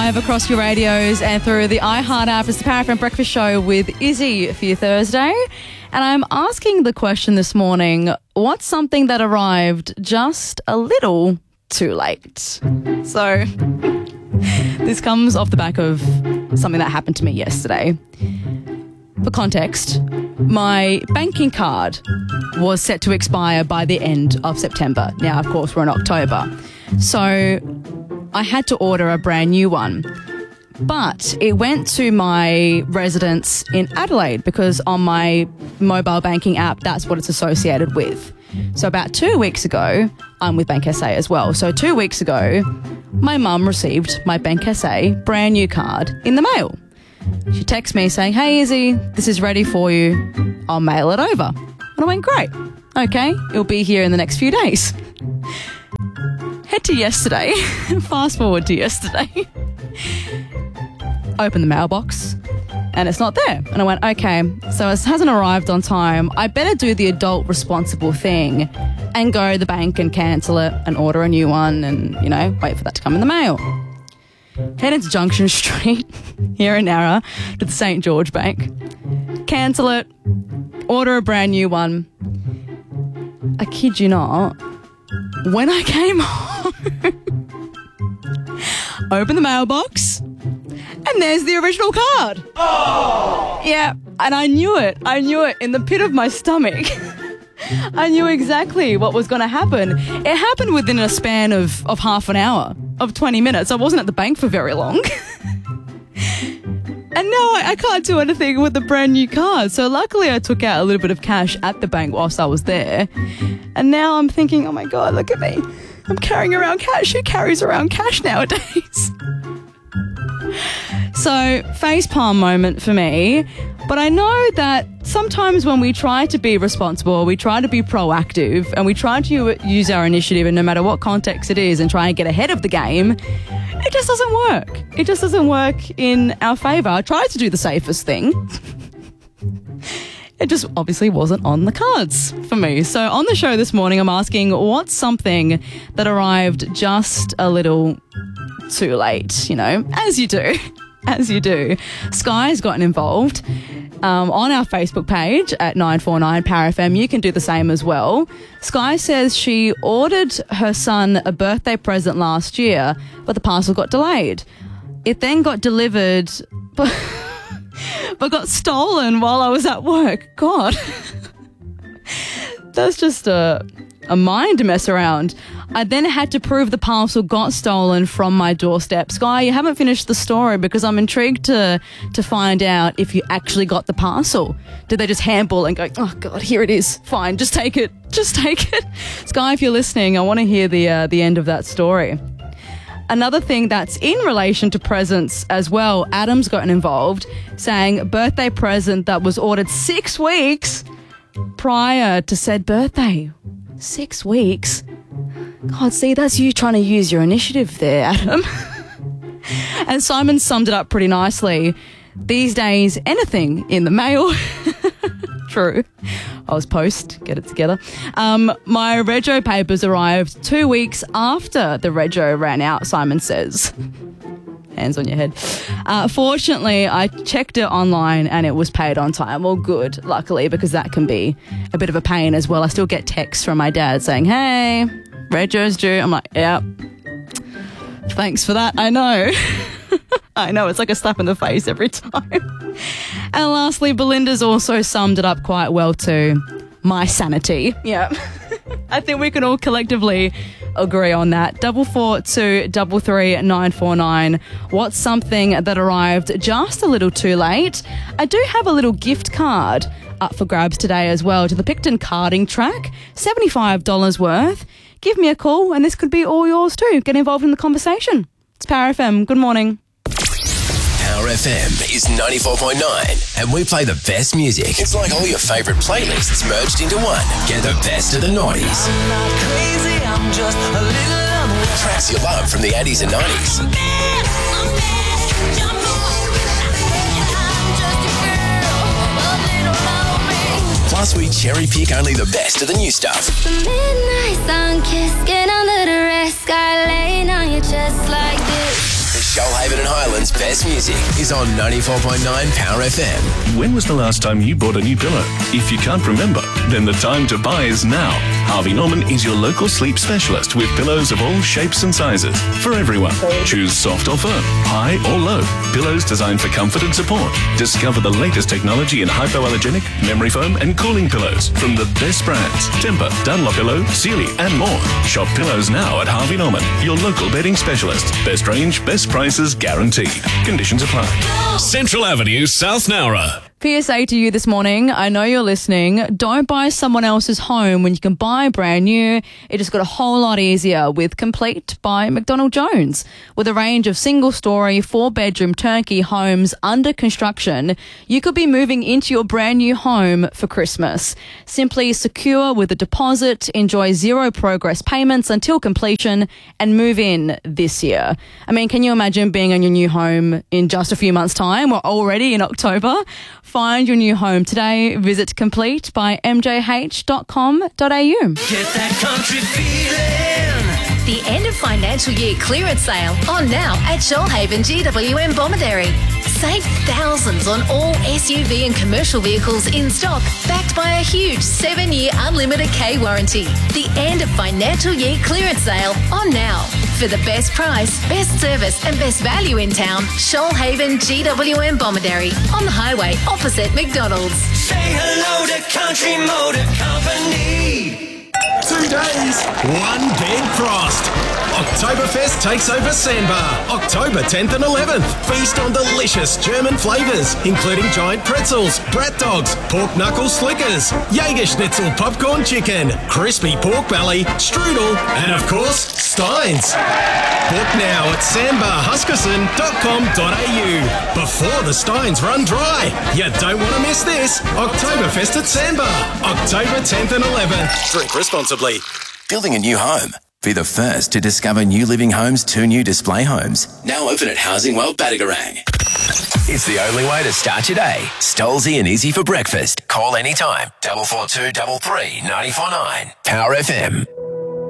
live across your radios and through the iHeart app. It's the Power FM Breakfast Show with Izzy for your Thursday. And I'm asking the question this morning, what's something that arrived just a little too late? So this comes off the back of something that happened to me yesterday. For context, my banking card was set to expire by the end of September. Now, of course, we're in October. So I had to order a brand new one. But it went to my residence in Adelaide because on my mobile banking app, that's what it's associated with. So about 2 weeks ago, I'm with Bank SA as well. So 2 weeks ago, my mum received my Bank SA brand new card in the mail. She texts me saying, "Hey Izzy, this is ready for you. I'll mail it over." And I went, "Great. Okay, it'll be here in the next few days." Head to yesterday. Fast forward to yesterday. Open the mailbox and it's not there. And I went, okay, so it hasn't arrived on time. I better do the adult responsible thing and go to the bank and cancel it and order a new one and, wait for that to come in the mail. Head into Junction Street here in Narra to the St. George Bank. Cancel it. Order a brand new one. I kid you not. When I came home, open the mailbox, and there's the original card. Oh! Yeah, and I knew it. I knew it in the pit of my stomach. I knew exactly what was going to happen. It happened within a span of half an hour, of 20 minutes. I wasn't at the bank for very long. And now I can't do anything with the brand new card. So luckily I took out a little bit of cash at the bank whilst I was there. And now I'm thinking, oh my God, look at me. I'm carrying around cash. Who carries around cash nowadays? So facepalm moment for me. But I know that sometimes when we try to be responsible, we try to be proactive and we try to use our initiative, and no matter what context it is, and try and get ahead of the game, it just doesn't work. It just doesn't work in our favour. I tried to do the safest thing. It just obviously wasn't on the cards for me. So on the show this morning, I'm asking, what's something that arrived just a little too late, as you do. As you do. Sky's gotten involved on our Facebook page at 949 Power FM. You can do the same as well. Sky says she ordered her son a birthday present last year, but the parcel got delayed. It then got delivered, but got stolen while I was at work. God. That's just a mind to mess around. I then had to prove the parcel got stolen from my doorstep. Sky, you haven't finished the story because I'm intrigued to find out if you actually got the parcel. Did they just handball and go, oh God, here it is. Fine, just take it. Just take it. Sky, if you're listening, I want to hear the end of that story. Another thing that's in relation to presents as well, Adam's gotten involved, saying a birthday present that was ordered 6 weeks prior to said birthday. 6 weeks? God, see, that's you trying to use your initiative there, Adam. And Simon summed it up pretty nicely. These days, anything in the mail. True. I was post, get it together. My rego papers arrived 2 weeks after the rego ran out, Simon says. Hands on your head. Fortunately, I checked it online and it was paid on time. Well, good, luckily, because that can be a bit of a pain as well. I still get texts from my dad saying, hey, rego's due. I'm like, yeah, thanks for that. I know. I know, it's like a slap in the face every time. And lastly, Belinda's also summed it up quite well too. My sanity. Yeah. I think we can all collectively agree on that. 442 33 949. What's something that arrived just a little too late? I do have a little gift card up for grabs today as well to the Picton Karting Track. $75 worth. Give me a call and this could be all yours too. Get involved in the conversation. It's Power FM. Good morning. Power FM is 94.9 and we play the best music. It's like all your favourite playlists merged into one. Get the best of the 90s. I'm not crazy, I'm just a little unwell. Tracks you love from the 80s and 90s. I'm bad, jump on. I'm just a girl, a little lonely. Plus we cherry pick only the best of the new stuff. The midnight sun kiss, get under the rest, sky laying on your chest like this. The Shoalhaven and Highlands' best music is on 94.9 Power FM. When was the last time you bought a new pillow? If you can't remember, then the time to buy is now. Harvey Norman is your local sleep specialist with pillows of all shapes and sizes for everyone. Choose soft or firm, high or low. Pillows designed for comfort and support. Discover the latest technology in hypoallergenic, memory foam and cooling pillows from the best brands. Tempur, Dunlopillow, Sealy and more. Shop pillows now at Harvey Norman, your local bedding specialist. Best range, best prices guaranteed. Conditions apply. Central Avenue, South Nowra. PSA to you this morning, I know you're listening. Don't buy someone else's home when you can buy brand new. It just got a whole lot easier with Complete by McDonald Jones. With a range of single-story, 4-bedroom turnkey homes under construction, you could be moving into your brand new home for Christmas. Simply secure with a deposit, enjoy zero progress payments until completion, and move in this year. I mean, can you imagine being in your new home in just a few months' time? We're already in October. Find your new home today. Visit Complete by mjh.com.au. Get that country feeling. The end of financial year clearance sale on now at Shoalhaven GWM Bomaderry. Save thousands on all SUV and commercial vehicles in stock, backed by a huge 7-year unlimited K warranty. The end of financial year clearance sale on now. For the best price, best service and best value in town, Shoalhaven GWM Bomaderry on the highway opposite McDonald's. Say hello to Country Motor Company. 2 days, one big frost. Oktoberfest takes over Sandbar, October 10th and 11th. Feast on delicious German flavours, including giant pretzels, brat dogs, pork knuckle slickers, Jägerschnitzel popcorn chicken, crispy pork belly, strudel, and of course, Steins. Book now at sandbarhuskisson.com.au before the Steins run dry. You don't want to miss this. Oktoberfest at Sandbar, October 10th and 11th. Drink responsibly. Building a new home? Be the first to discover New Living Homes' 2 new display homes. Now open at Housing World Badagarang. It's the only way to start your day. Stolzy and easy for breakfast. Call anytime. 442 33 949. Power FM.